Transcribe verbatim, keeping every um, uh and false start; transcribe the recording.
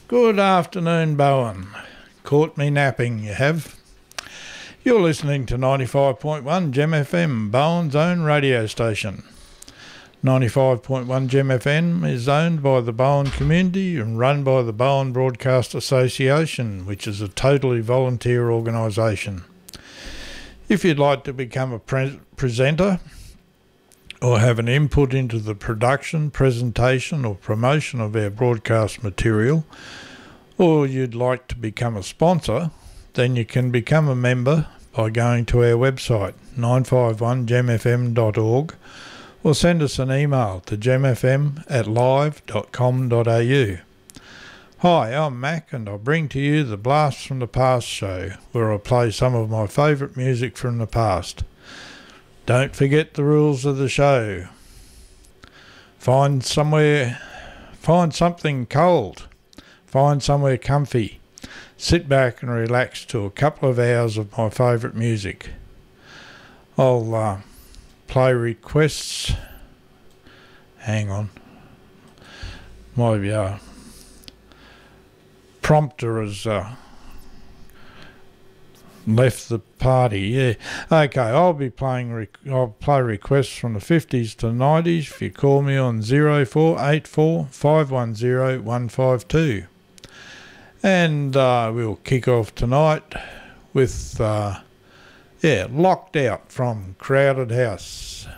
Good afternoon, Bowen. Caught me napping, you have. You're listening to ninety-five point one Gem F M, Bowen's own radio station. ninety-five point one Gem F M is owned by the Bowen community and run by the Bowen Broadcast Association, which is a totally volunteer organisation. If you'd like to become a pre- presenter or have an input into the production, presentation or promotion of our broadcast material, or you'd like to become a sponsor, then you can become a member by going to our website nine five one gem f m dot org or send us an email to gemfm at live dot com dot a u. Hi, I'm Mac and I bring to you the Blast from the Past show, where I play some of my favourite music from the past. Don't forget the rules of the show. Find somewhere, find something cold. Find somewhere comfy. Sit back and relax to a couple of hours of my favourite music. I'll uh, play requests. Hang on. My uh, prompter has uh, left the party. Yeah. Okay, I'll be playing. Rec- I'll play requests from the fifties to nineties. If you call me on zero four eight four five one zero one five two. And uh, we'll kick off tonight with, uh, yeah, Locked Out from Crowded House.